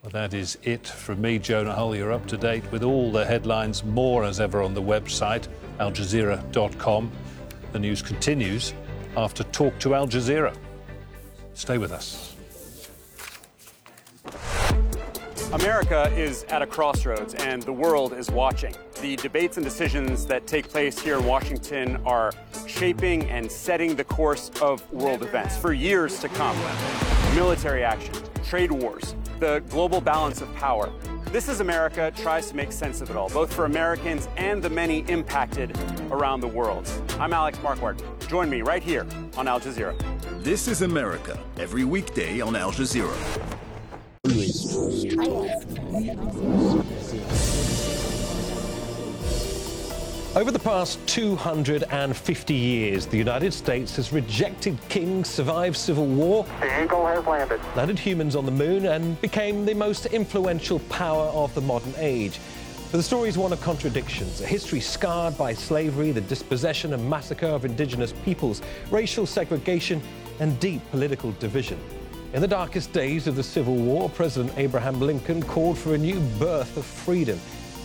Well, that is it from me, Jonah Hull. You're up to date with all the headlines, more as ever on the website, aljazeera.com. The news continues after Talk to Al Jazeera. Stay with us. America is at a crossroads, and the world is watching. The debates and decisions that take place here in Washington are shaping and setting the course of world events for years to come. Military action, trade wars, the global balance of power. This Is America tries to make sense of it all, both for Americans and the many impacted around the world. I'm Alex Marquardt. Join me right here on Al Jazeera. This is America, every weekday on Al Jazeera. Over the past 250 years, the United States has rejected kings, survived civil war, The Eagle has landed humans on the moon, and became the most influential power of the modern age. But the story is one of contradictions, a history scarred by slavery, the dispossession and massacre of indigenous peoples, racial segregation, and deep political division. In the darkest days of the Civil War, President Abraham Lincoln called for a new birth of freedom.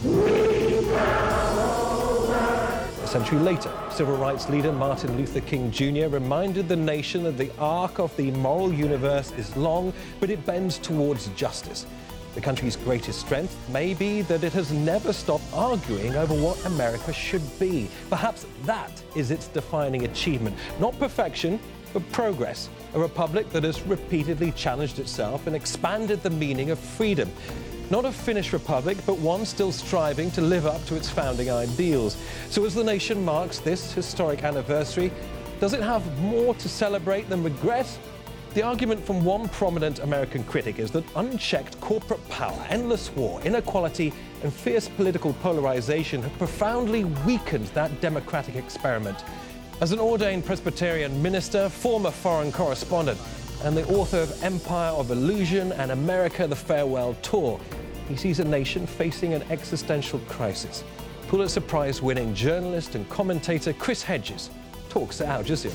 A century later, civil rights leader Martin Luther King Jr. reminded the nation that the arc of the moral universe is long, but it bends towards justice. The country's greatest strength may be that it has never stopped arguing over what America should be. Perhaps that is its defining achievement. Not perfection, but progress. A republic that has repeatedly challenged itself and expanded the meaning of freedom. Not a finished republic, but one still striving to live up to its founding ideals. So as the nation marks this historic anniversary, does it have more to celebrate than regret? The argument from one prominent American critic is that unchecked corporate power, endless war, inequality, and fierce political polarization have profoundly weakened that democratic experiment. As an ordained Presbyterian minister, former foreign correspondent, and the author of Empire of Illusion and America: The Farewell Tour, he sees a nation facing an existential crisis. Pulitzer Prize-winning journalist and commentator Chris Hedges talks to Al Jazeera.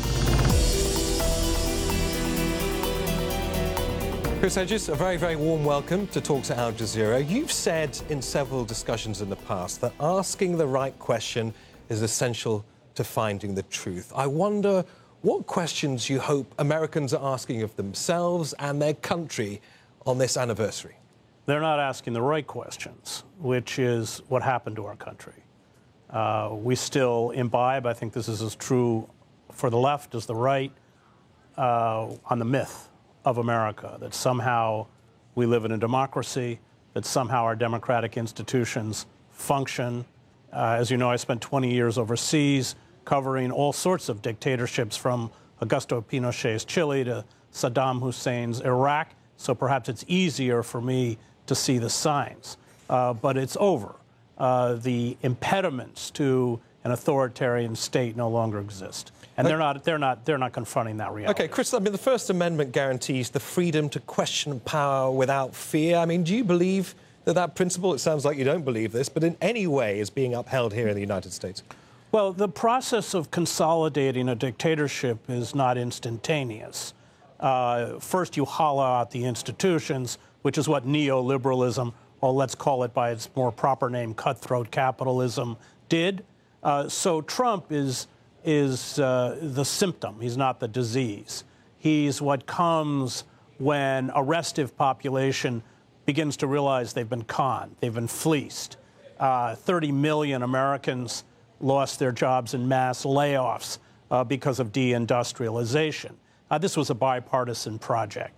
Chris Hedges, a very, very warm welcome to Talk to Al Jazeera. You've said in several discussions in the past that asking the right question is essential to finding the truth. I wonder what questions you hope Americans are asking of themselves and their country on this anniversary. They're not asking the right questions, which is what happened to our country. We still imbibe, I think this is as true for the left as the right, on the myth of America, that somehow we live in a democracy, that somehow our democratic institutions function. As you know, I spent 20 years overseas covering all sorts of dictatorships, from Augusto Pinochet's Chile to Saddam Hussein's Iraq, so perhaps it's easier for me to see the signs. But it's over. The impediments to an authoritarian state no longer exist. And they're not confronting that reality. Okay, Chris, I mean, the First Amendment guarantees the freedom to question power without fear. I mean, do you believe that principle, it sounds like you don't believe this, but in any way is being upheld here in the United States? Well, the process of consolidating a dictatorship is not instantaneous. First, you hollow out the institutions, which is what neoliberalism, or let's call it by its more proper name, cutthroat capitalism, did. So Trump is the symptom. He's not the disease. He's what comes when a restive population begins to realize they've been conned, they've been fleeced. 30 million Americans lost their jobs in mass layoffs because of deindustrialization. This was a bipartisan project.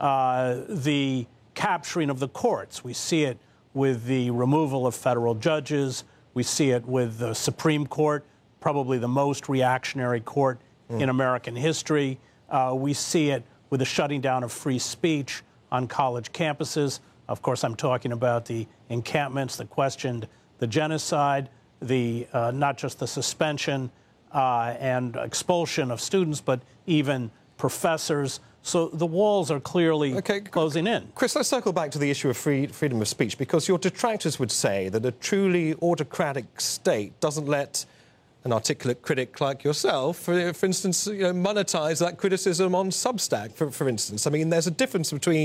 The capturing of the courts, we see it with the removal of federal judges. We see it with the Supreme Court, probably the most reactionary court in American history. We see it with the shutting down of free speech on college campuses. Of course, I'm talking about the encampments that questioned the genocide, not just the suspension and expulsion of students, but even professors. So the walls are clearly closing in. Chris, let's circle back to the issue of freedom of speech, because your detractors would say that a truly autocratic state doesn't let an articulate critic like yourself, for instance, monetize that criticism on Substack, for instance. I mean, there's a difference between